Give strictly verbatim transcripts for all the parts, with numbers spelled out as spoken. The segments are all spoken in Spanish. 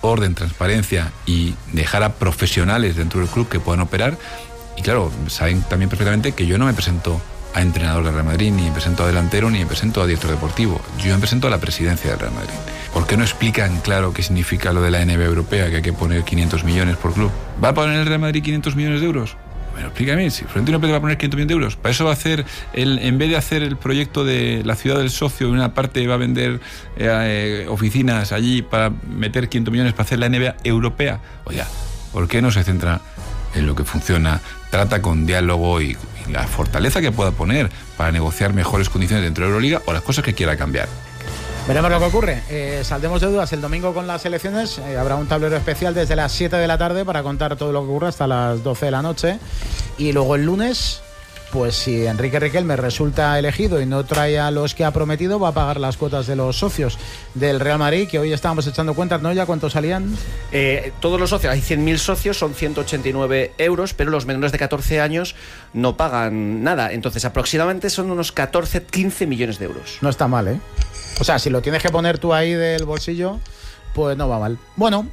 orden, transparencia y dejar a profesionales dentro del club que puedan operar. Y claro, saben también perfectamente que yo no me presento a entrenador del Real Madrid, ni me presento a delantero, ni me presento a director deportivo. Yo me presento a la presidencia del Real Madrid. ¿Por qué no explican claro qué significa lo de la N B A europea, que hay que poner quinientos millones por club? ¿Va a poner el Real Madrid quinientos millones de euros? Bueno, explícame, si Florentino Pérez va a poner quinientos millones de euros, para eso va a hacer, el, en vez de hacer el proyecto de la ciudad del socio, en una parte va a vender eh, oficinas allí para meter quinientos millones para hacer la N B A europea. Oiga, ¿por qué no se centra en lo que funciona? Trata con diálogo y, y la fortaleza que pueda poner para negociar mejores condiciones dentro de Euroliga o las cosas que quiera cambiar. Veremos lo que ocurre. Eh, saldremos de dudas el domingo con las elecciones. Eh, habrá un tablero especial desde las siete de la tarde para contar todo lo que ocurre hasta las doce de la noche. Y luego el lunes, pues si Enrique Riquelme resulta elegido y no trae a los que ha prometido, va a pagar las cuotas de los socios del Real Madrid, que hoy estábamos echando cuentas, ¿no? ¿Ya cuántos salían? Eh, todos los socios, hay cien mil socios, son ciento ochenta y nueve euros, pero los menores de catorce años no pagan nada. Entonces aproximadamente son unos catorce, quince millones de euros. No está mal, ¿eh? O sea, si lo tienes que poner tú ahí del bolsillo, pues no va mal. Bueno,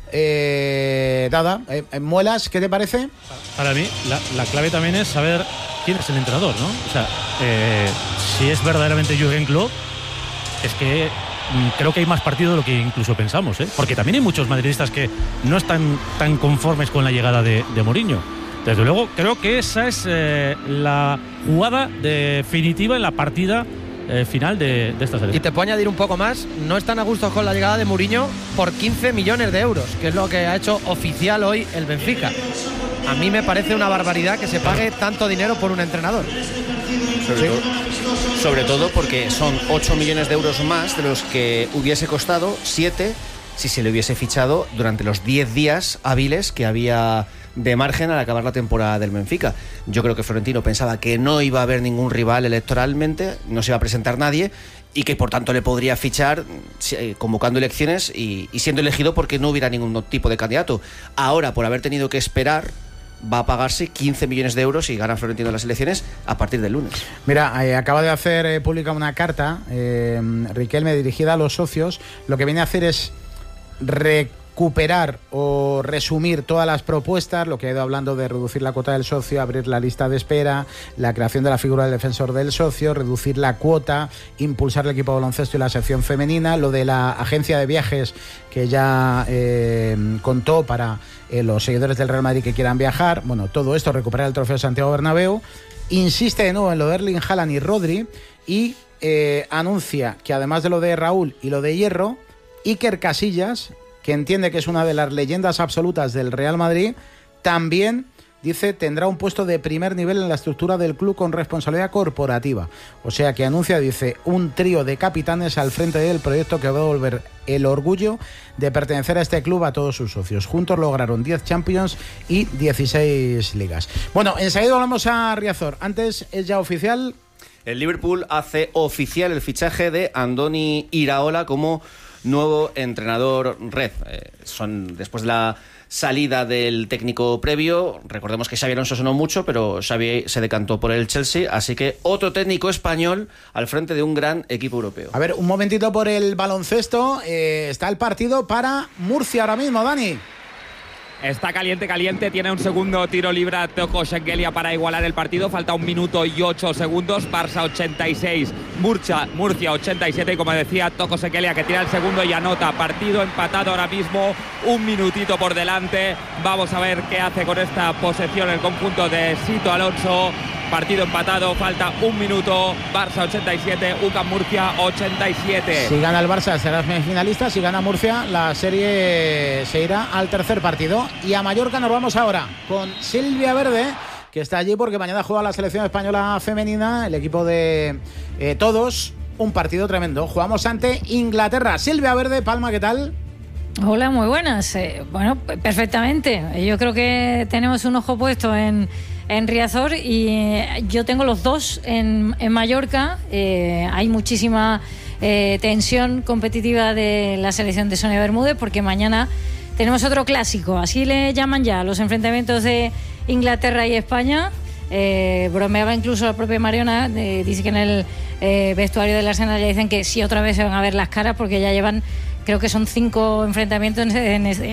eh, Dada, eh, Muelas, ¿qué te parece? Para mí, la, la clave también es saber quién es el entrenador, ¿no? O sea, eh, si es verdaderamente Jürgen Klopp, es que mm, creo que hay más partido de lo que incluso pensamos, ¿eh? Porque también hay muchos madridistas que no están tan conformes con la llegada de, de Mourinho. Desde luego, creo que esa es eh, la jugada definitiva en la partida Eh, final de, de esta selección. Y te puedo añadir un poco más, no están a gusto con la llegada de Mourinho por quince millones de euros, que es lo que ha hecho oficial hoy el Benfica. A mí me parece una barbaridad que se pague tanto dinero por un entrenador. Sobre, ¿Sí? todo, sobre todo porque son ocho millones de euros más de los que hubiese costado siete si se le hubiese fichado durante los diez días hábiles que había de margen al acabar la temporada del Benfica. Yo creo que Florentino pensaba que no iba a haber ningún rival electoralmente, no se iba a presentar nadie y que por tanto le podría fichar eh, convocando elecciones y, y siendo elegido porque no hubiera ningún tipo de candidato. Ahora, por haber tenido que esperar, va a pagarse quince millones de euros y gana Florentino las elecciones a partir del lunes. Mira, eh, acaba de hacer eh, pública una carta, eh, Riquelme, dirigida a los socios. Lo que viene a hacer es recuperar o resumir todas las propuestas, lo que ha ido hablando de reducir la cuota del socio, abrir la lista de espera, la creación de la figura del defensor del socio, reducir la cuota, impulsar el equipo de baloncesto y la sección femenina, lo de la agencia de viajes que ya eh, contó para eh, los seguidores del Real Madrid que quieran viajar. Bueno, todo esto, recuperar el trofeo de Santiago Bernabéu. Insiste de nuevo en lo de Erling Haaland y Rodri y eh, anuncia que además de lo de Raúl y lo de Hierro, Iker Casillas, que entiende que es una de las leyendas absolutas del Real Madrid, también, dice, tendrá un puesto de primer nivel en la estructura del club con responsabilidad corporativa. O sea que anuncia, dice, un trío de capitanes al frente del proyecto que va a volver el orgullo de pertenecer a este club a todos sus socios. Juntos lograron diez Champions y dieciséis ligas. Bueno, enseguida volvemos a Riazor. Antes es ya oficial. El Liverpool hace oficial el fichaje de Andoni Iraola como nuevo entrenador red. Eh, son después de la salida del técnico previo, recordemos que Xabi Alonso sonó mucho, pero Xabi se decantó por el Chelsea, así que otro técnico español al frente de un gran equipo europeo. A ver, un momentito por el baloncesto. Eh, está el partido para Murcia ahora mismo, Dani. Está caliente, caliente. Tiene un segundo tiro libre a Toko Shengelia para igualar el partido. Falta un minuto y ocho segundos. Barça ochenta y seis, Murcia, Murcia ochenta y siete. Y como decía, Toko Shengelia que tira el segundo y anota. Partido empatado ahora mismo. Un minutito por delante. Vamos a ver qué hace con esta posesión el conjunto de Sito Alonso. Partido empatado, falta un minuto. Barça ochenta y siete, U C A M Murcia ochenta y siete. Si gana el Barça será semifinalista, si gana Murcia la serie se irá al tercer partido. Y a Mallorca nos vamos ahora con Silvia Verde, que está allí porque mañana juega la selección española femenina, el equipo de eh, todos. Un partido tremendo. Jugamos ante Inglaterra. Silvia Verde, Palma, ¿qué tal? Hola, muy buenas. Eh, bueno, perfectamente. Yo creo que tenemos un ojo puesto en... en Riazor y yo tengo los dos en, en Mallorca. Eh, hay muchísima eh, tensión competitiva de la selección de Sonia Bermúdez porque mañana tenemos otro clásico, así le llaman ya los enfrentamientos de Inglaterra y España. Eh, bromeaba incluso la propia Mariona, eh, dice que en el eh, vestuario del Arsenal ya dicen que sí, otra vez se van a ver las caras porque ya llevan, creo que son cinco enfrentamientos en, en,